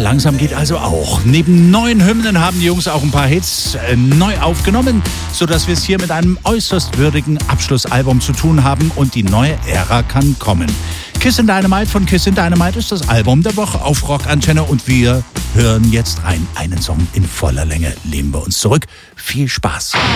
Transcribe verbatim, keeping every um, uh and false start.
langsam geht also auch. Neben neuen Hymnen haben die Jungs auch ein paar Hits äh, neu aufgenommen, sodass wir es hier mit einem äußerst würdigen Abschlussalbum zu tun haben und die neue Ära kann kommen. Kissin' Dynamite von Kissin' Dynamite ist das Album der Woche auf Rockantenne und wir hören jetzt rein. Einen Song in voller Lehnen wir uns zurück. Viel Spaß.